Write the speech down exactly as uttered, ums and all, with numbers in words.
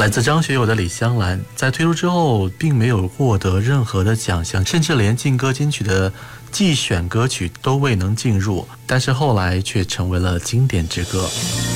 来自张学友的《李香兰》在推出之后并没有获得任何的奖项，甚至连劲歌金曲的季选歌曲都未能进入，但是后来却成为了经典之歌。